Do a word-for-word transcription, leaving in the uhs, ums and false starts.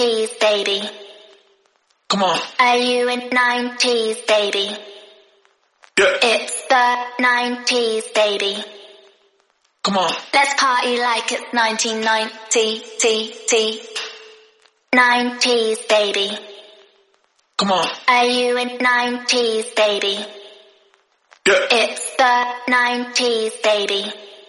nineties, baby? Come on. Are you in nineties, baby? Yeah. It's the nineties, baby. Come on. Let's party like it's nineteen ninety, T, T. nineties, baby. Come on. Are you in nineties, baby? Yeah. It's the nineties, baby.